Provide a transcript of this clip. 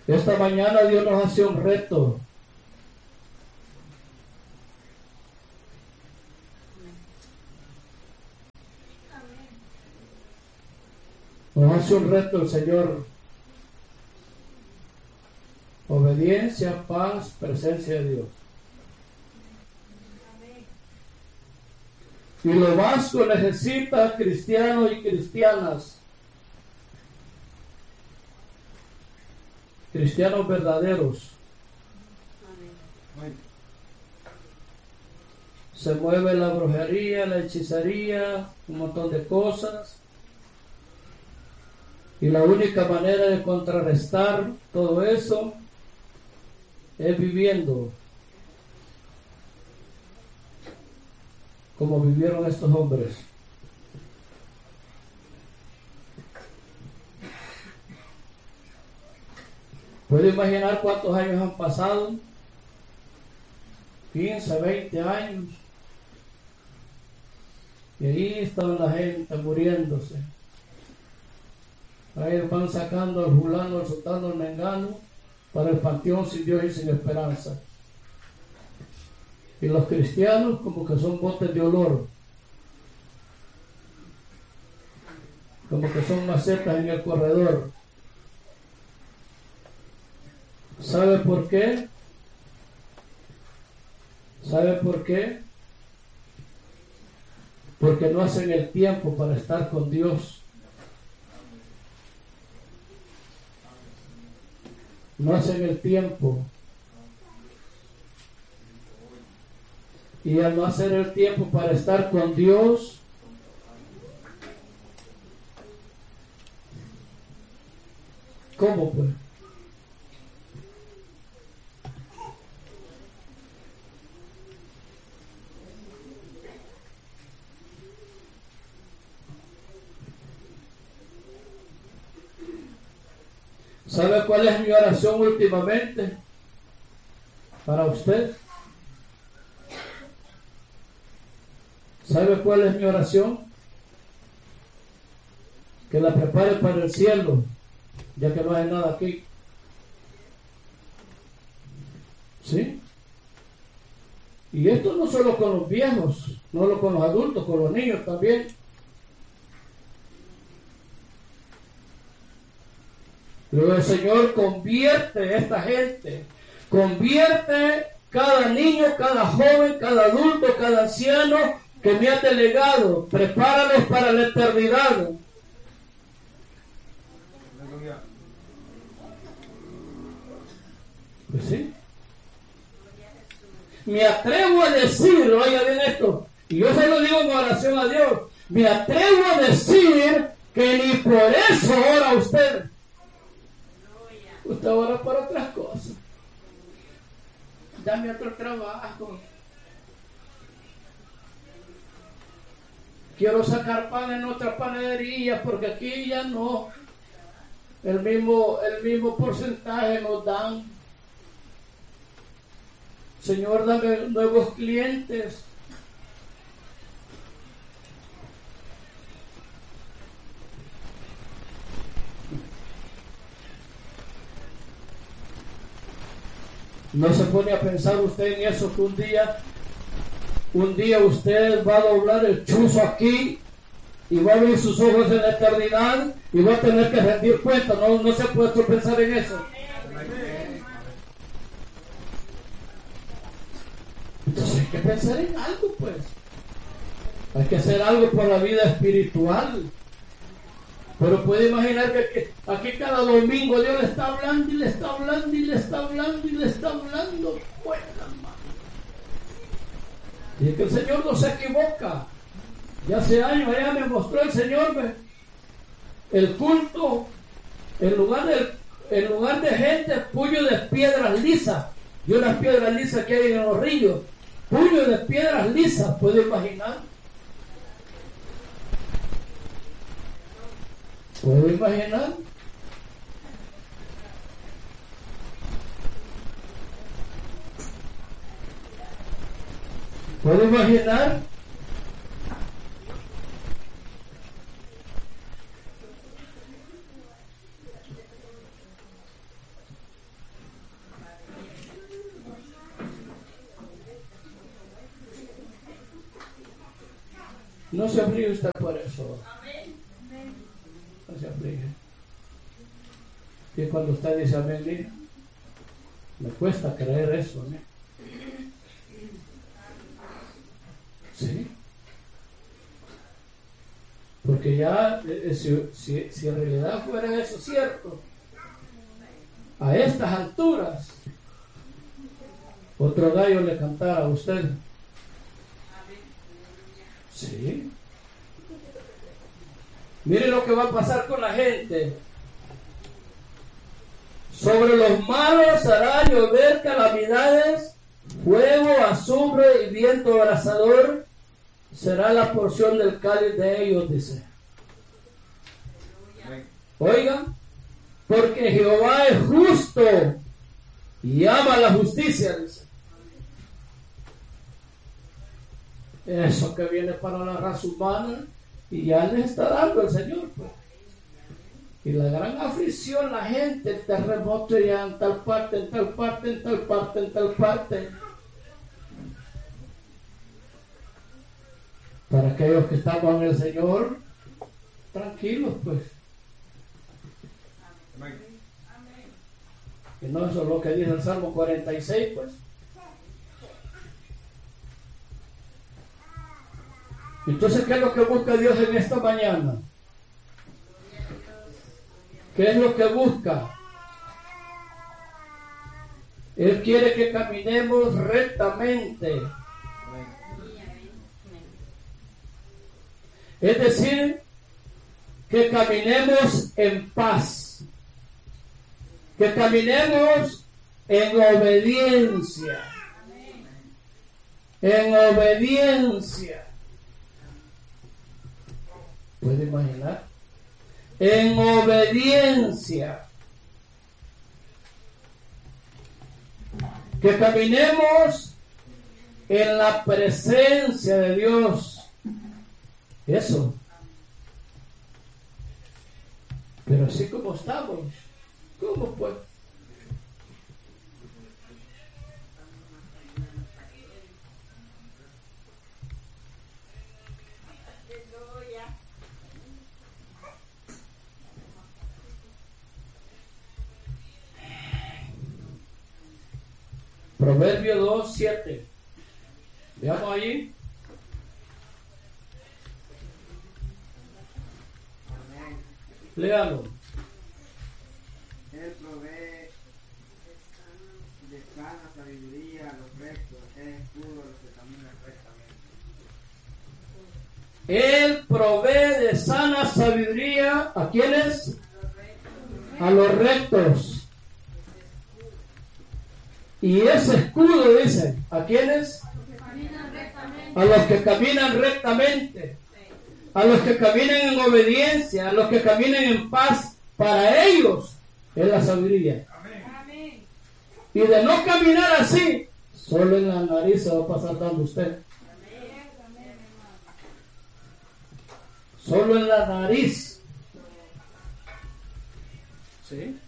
Esta mañana Dios nos hace un reto. Nos hace un reto el Señor. Obediencia, paz, presencia de Dios. Y lo vasco necesita cristianos y cristianas. Cristianos verdaderos. Se mueve la brujería, la hechicería, un montón de cosas. Y la única manera de contrarrestar todo eso es viviendo como vivieron estos hombres. ¿Puede imaginar cuántos años han pasado? 15, 20 años. Y ahí está la gente muriéndose. Ahí van sacando al fulano, al sultano, al mengano para el panteón sin Dios y sin esperanza. Y los cristianos como que son botes de olor, como que son macetas en el corredor. ¿Sabe por qué? ¿Sabe por qué? Porque no hacen el tiempo para estar con Dios. No hacen el tiempo. Y al no hacer el tiempo para estar con Dios, ¿cómo pues? ¿Sabe cuál es mi oración últimamente para usted? ¿Sabe cuál es mi oración? Que la prepare para el cielo, ya que no hay nada aquí. ¿Sí? Y esto no solo con los viejos, no solo con los adultos, con los niños también. Luego el Señor convierte a esta gente, convierte cada niño, cada joven, cada adulto, cada anciano que me ha delegado, prepáralos para la eternidad. Pues sí. Me atrevo a decir, oiga bien esto, y yo se lo digo en oración a Dios, me atrevo a decir que ni por eso ora usted. Usted ora por otras cosas. Dame otro trabajo. Quiero sacar pan en otra panadería porque aquí ya no. El mismo porcentaje nos dan. Señor, dame nuevos clientes. No se pone a pensar usted en eso, que un día usted va a doblar el chuzo aquí y va a abrir sus ojos en la eternidad y va a tener que rendir cuenta. No se puede pensar en eso. Entonces hay que pensar en algo, pues. Hay que hacer algo por la vida espiritual. Pero puede imaginar que aquí cada domingo Dios le está hablando y le está hablando y le está hablando y le está hablando. Bueno, hermano. Y es que el Señor no se equivoca. Ya hace años allá me mostró el Señor el culto, en lugar de gente, puño de piedras lisas. Y unas piedras lisas que hay en los ríos. Puño de piedras lisas, ¿puede imaginar? ¿Puedo imaginar? ¿Puedo imaginar? No se aflige usted por eso. No se aflige. Y cuando usted dice amén, mira, me cuesta creer eso, ¿no? Sí. Porque ya, si en realidad fuera eso cierto, a estas alturas, otro gallo le cantara a usted. Sí. Mire lo que va a pasar con la gente. Sobre los malos hará llover calamidades, fuego, azufre y viento abrasador será la porción del cáliz de ellos, dice. Oigan, porque Jehová es justo y ama la justicia, dice. Eso que viene para la raza humana y ya les está dando el Señor, pues. Y la gran aflicción, la gente, el terremoto ya en tal parte, en tal parte, en tal parte, en tal parte. Para aquellos que están con el Señor, tranquilos, pues. Y no, eso es lo que dice el Salmo 46, pues. Entonces, ¿qué es lo que busca Dios en esta mañana? ¿Qué es lo que busca? Él quiere que caminemos rectamente. Es decir, que caminemos en paz. Que caminemos en obediencia. En obediencia. ¿Puede imaginar? En obediencia. Que caminemos en la presencia de Dios. Eso. Pero así como estamos, ¿cómo pues? Proverbio 2:7. Veamos allí. Léalo. Él provee de sana sabiduría a los rectos, es escudo a los que caminan rectamente. Él provee de sana sabiduría ¿a quiénes? A los rectos. Y ese escudo dice, ¿a quiénes? A los que caminan rectamente. A los que caminan en obediencia, a los que caminan en paz, para ellos es la sabiduría. Amén. Y de no caminar así, solo en la nariz se va a pasar dando usted. Amén. Solo en la nariz. ¿Sí?